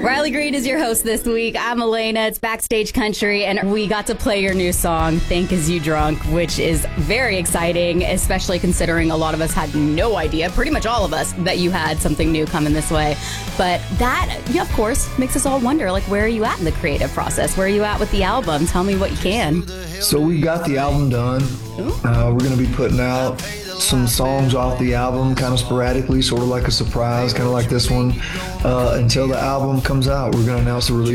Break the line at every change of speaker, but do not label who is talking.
Riley Green is your host this week. I'm Elena. It's Backstage Country, and we got to play your new song, Think Is You Drunk, which is very exciting, especially considering a lot of us had no idea, pretty much all of us, that you had something new coming this way. But that, of course, makes us all wonder, like, where are you at in the creative process? Where are you at with the album? Tell me what you can.
So we got the album done. We're going to be putting out some songs off the album kind of sporadically, sort of like a surprise, kind of like this one. Until the album comes out, we're going to announce the release